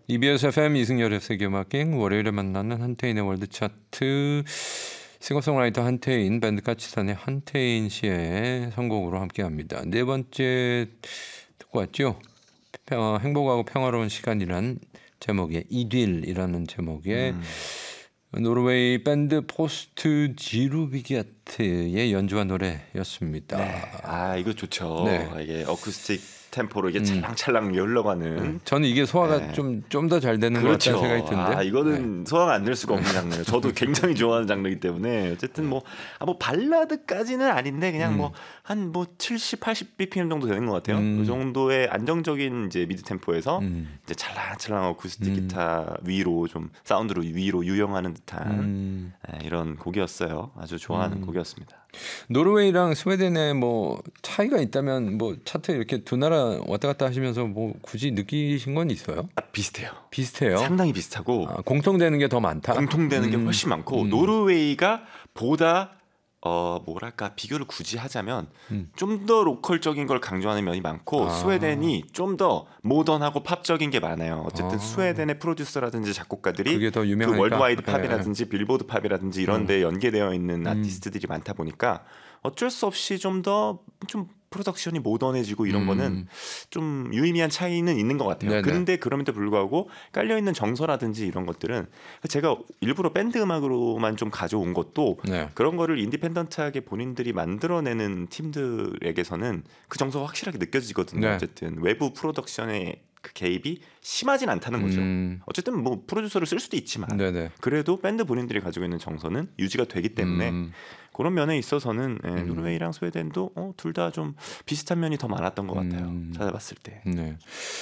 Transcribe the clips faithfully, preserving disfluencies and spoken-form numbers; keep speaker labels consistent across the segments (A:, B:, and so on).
A: 이비에스 에프엠 이승열의 세계음악행 월요일에 만나는 한태인의 월드 차트 싱어송라이터 한태인 밴드 까치산의 한태인 씨의 선곡으로 함께합니다. 네 번째 듣고 왔죠. 평, 행복하고 평화로운 시간이란 제목의 이딜이라는 제목의 음. 노르웨이 밴드 포스트 지루비기아트의 연주한 노래였습니다.
B: 네. 아 이거 좋죠.
A: 네.
B: 이게 어쿠스틱 템포로 이게 찰랑찰랑 흘러가는.
A: 음. 저는 이게 소화가
B: 네.
A: 좀 좀 더 잘 되는
B: 그렇죠.
A: 것 같다는 생각이 드는데.
B: 아 이거는 네. 소화가 안 될 수가 없는 장르예요. 저도 굉장히 좋아하는 장르이기 때문에 어쨌든 뭐, 아, 뭐 발라드까지는 아닌데 그냥 음. 뭐 한 뭐 칠십, 팔십 비피엠 정도 되는 것 같아요. 음. 그 정도의 안정적인 이제 미드 템포에서 음. 이제 찰랑찰랑 어쿠스틱 음. 기타 위로 좀 사운드로 위로 유영하는 듯한 음. 네, 이런 곡이었어요. 아주 좋아하는 음. 곡이었습니다.
A: 노르웨이랑 스웨덴의 뭐 차이가 있다면 뭐 차트 이렇게 두 나라 왔다 갔다 하시면서 뭐 굳이 느끼신 건 있어요?
B: 아, 비슷해요.
A: 비슷해요.
B: 상당히 비슷하고
A: 아, 공통되는 게 더 많다.
B: 공통되는
A: 음.
B: 게 훨씬 많고 음. 노르웨이가 보다 어 뭐랄까 비교를 굳이 하자면 음. 좀 더 로컬적인 걸 강조하는 면이 많고 아. 스웨덴이 좀 더 모던하고 팝적인 게 많아요. 어쨌든 아. 스웨덴의 프로듀서라든지 작곡가들이
A: 그게 더 유명하니까.
B: 그 월드와이드 팝이라든지 네. 빌보드 팝이라든지 이런 데 연계되어 있는 아티스트들이 음. 많다 보니까 어쩔 수 없이 좀 더 좀 프로덕션이 모던해지고 이런 음. 거는 좀 유의미한 차이는 있는 것 같아요. 네네. 그런데 그럼에도 불구하고 깔려있는 정서라든지 이런 것들은 제가 일부러 밴드 음악으로만 좀 가져온 것도 네. 그런 거를 인디펜던트하게 본인들이 만들어내는 팀들에게서는 그 정서가 확실하게 느껴지거든요. 네. 어쨌든 외부 프로덕션의 그 개입이 심하진 않다는 거죠. 음. 어쨌든 뭐 프로듀서를 쓸 수도 있지만 네네. 그래도 밴드 본인들이 가지고 있는 정서는 유지가 되기 때문에 음. 그런 면에 있어서는 예, 음. 노르웨이랑 스웨덴도 어, 둘 다 좀 비슷한 면이 더 많았던 것 같아요. 음. 찾아봤을 때.
A: 네.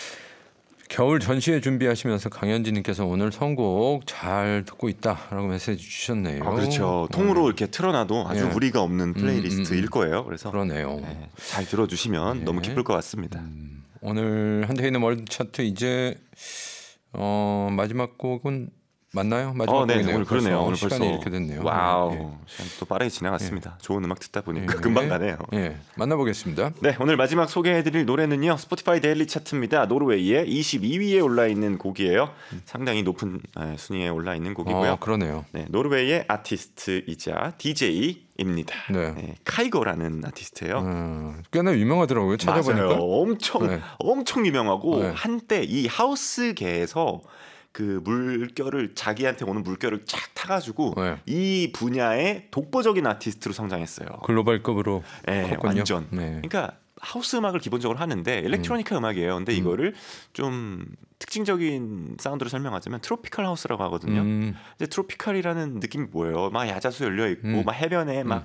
A: 겨울 전시회 준비하시면서 강현진님께서 오늘 선곡 잘 듣고 있다라고 메시지 주셨네요.
B: 아, 그렇죠. 통으로 네. 이렇게 틀어놔도 아주 네. 무리가 없는 플레이리스트일 거예요. 그래서
A: 그러네요.
B: 네, 잘 들어주시면 네. 너무 기쁠 것 같습니다. 음.
A: 오늘 한태인의 월드 차트 이제 어, 마지막 곡은 맞나요? 마지막
B: 어, 네,
A: 곡이네요.
B: 오늘 그러네요. 오늘
A: 시간이
B: 벌써
A: 이렇게 됐네요.
B: 와우,
A: 예.
B: 시간 또 빠르게 지나갔습니다. 예. 좋은 음악 듣다 보니까
A: 예.
B: 금방 가네요.
A: 예. 만나보겠습니다.
B: 네, 오늘 마지막 소개해드릴 노래는요, 스포티파이 데일리 차트입니다. 노르웨이의 이십이 위에 올라 있는 곡이에요. 상당히 높은 네, 순위에 올라 있는 곡이고요.
A: 어, 그러네요.
B: 네, 노르웨이의 아티스트이자 디제이입니다. 네. 네, 카이거라는 아티스트예요.
A: 음, 꽤나 유명하더라고요. 찾아보니까.
B: 맞아요. 엄청
A: 네.
B: 엄청 유명하고
A: 네.
B: 한때 이 하우스계에서 그 물결을 자기한테 오는 물결을 쫙 타가지고 네. 이 분야의 독보적인 아티스트로 성장했어요.
A: 글로벌급으로.
B: 네, 완전. 네. 그러니까 하우스 음악을 기본적으로 하는데 일렉트로니카 음. 음악이에요. 근데 음. 이거를 좀 특징적인 사운드로 설명하자면 트로피컬 하우스라고 하거든요. 음. 근데 트로피컬이라는 느낌이 뭐예요? 막 야자수 열려 있고 음. 막 해변에 막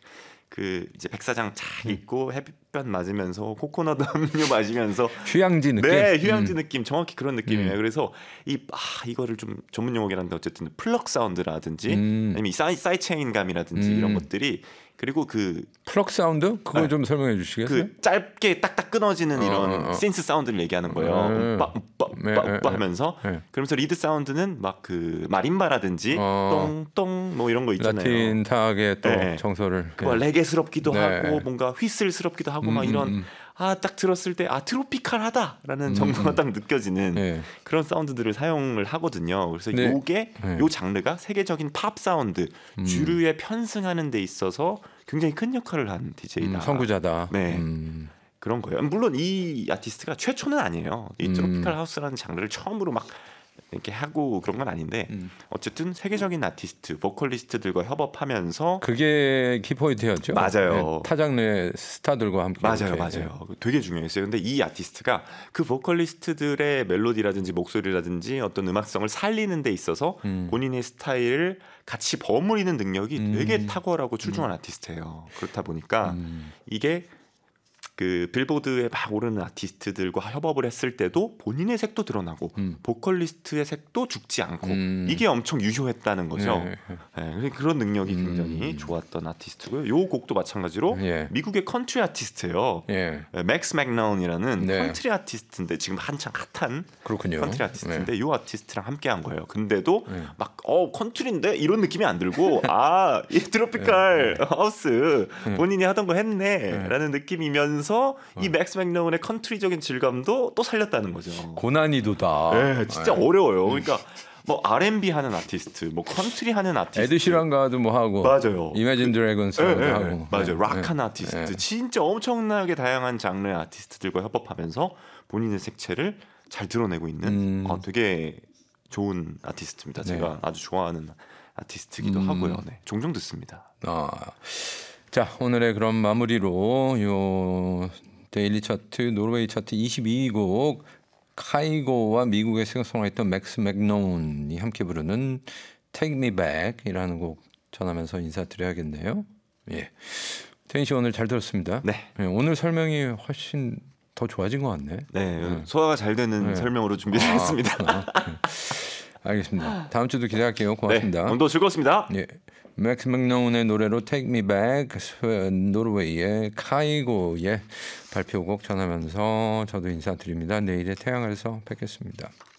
B: 그 이제 백사장 쫙 있고 햇볕 맞으면서 코코넛 음료 마시면서
A: 휴양지 느낌.
B: 네, 휴양지 음. 느낌 정확히 그런 느낌이에요. 음. 그래서 이 아, 이거를 좀 전문 용어긴 한데 어쨌든 플럭 사운드라든지 음. 아니면 이 사이 사이 체인감이라든지 음. 이런 것들이 그리고 그
A: 플럭 사운드 그거 네. 좀 설명해 주시겠어요?
B: 그 짧게 딱딱 끊어지는 어, 이런 어, 어. 신스 사운드를 얘기하는 거예요. 네. 음빠 음빠 음빠 음빠 하면서 네. 그러면서 리드 사운드는 막 그 마림바라든지 어. 똥똥 뭐 이런 거 있잖아요.
A: 라틴 타악의 또 네. 정서를
B: 뭐 레게스럽기도 네. 하고 뭔가 휘슬스럽기도 하고 음, 막 이런 음. 아, 딱 들었을 때 아 트로피칼하다라는 음, 정도가 음. 딱 느껴지는 네. 그런 사운드들을 사용을 하거든요. 그래서 네. 요게 네. 요 장르가 세계적인 팝 사운드 음. 주류에 편승하는 데 있어서 굉장히 큰 역할을 한 디제이다.
A: 음, 선구자다.
B: 네.
A: 음.
B: 그런 거예요. 물론 이 아티스트가 최초는 아니에요. 이 음. 트로피칼 하우스라는 장르를 처음으로 막 이렇게 하고 그런 건 아닌데 음. 어쨌든 세계적인 아티스트, 보컬리스트들과 협업하면서
A: 그게 키포인트였죠.
B: 맞아요.
A: 네, 타장르 스타들과 함께
B: 맞아요, 맞아요. 되게 중요했어요. 근데 이 아티스트가 그 보컬리스트들의 멜로디라든지 목소리라든지 어떤 음악성을 살리는 데 있어서 음. 본인의 스타일을 같이 버무리는 능력이 음. 되게 탁월하고 출중한 음. 아티스트예요. 그렇다 보니까 음. 이게 그 빌보드에 막 오르는 아티스트들과 협업을 했을 때도 본인의 색도 드러나고 음. 보컬리스트의 색도 죽지 않고 음. 이게 엄청 유효했다는 거죠. 네. 네, 그런 능력이 음. 굉장히 좋았던 아티스트고요. 이 곡도 마찬가지로 예. 미국의 컨트리 아티스트예요. 예. 맥스 맥나운이라는 네. 컨트리 아티스트인데 지금 한창 핫한
A: 그렇군요.
B: 컨트리 아티스트인데 이 네. 아티스트랑 함께한 거예요. 근데도 네. 막 어 컨트리인데 이런 느낌이 안 들고 아 이 트로피칼 네. 하우스 본인이 하던 거 했네라는 네. 느낌이면서 하면서 이 맥스 맥노운의 컨트리적인 질감도 또 살렸다는 거죠.
A: 고난이도다.
B: 네, 진짜
A: 네.
B: 어려워요. 그러니까 뭐 알앤비 하는 아티스트, 뭐 컨트리 하는 아티스트,
A: 에드 시런가도 뭐 하고,
B: 맞아요.
A: 이매진 드래곤스
B: 네, 네,
A: 하고,
B: 맞아요.
A: 네.
B: 락한
A: 네.
B: 아티스트,
A: 네.
B: 진짜 엄청나게 다양한 장르의 아티스트들과 협업하면서 본인의 색채를 잘 드러내고 있는
A: 음.
B: 어, 되게 좋은 아티스트입니다. 제가
A: 네.
B: 아주 좋아하는 아티스트기도
A: 음.
B: 하고요. 네, 종종 듣습니다.
A: 아, 자 오늘의 그런 마무리로 요 데일리 차트 노르웨이 차트 이십이 위 곡 카이고와 미국의 싱어송라이터 맥스 맥노운이 함께 부르는 Take Me Back이라는 곡 전하면서 인사드려야겠네요. 예, 태인 씨 오늘 잘 들었습니다.
B: 네,
A: 예, 오늘 설명이 훨씬 더 좋아진 것 같네.
B: 네,
A: 네.
B: 소화가 잘 되는
A: 네.
B: 설명으로 준비했습니다.
A: 아, 아, 알겠습니다. 다음 주도 기대할게요. 고맙습니다.
B: 네, 오늘도 즐거웠습니다.
A: 예, 맥스 맥노운의 노래로 Take Me Back, 노르웨이의 카이고의 발표곡 전하면서 저도 인사드립니다. 내일의 태양에서 뵙겠습니다.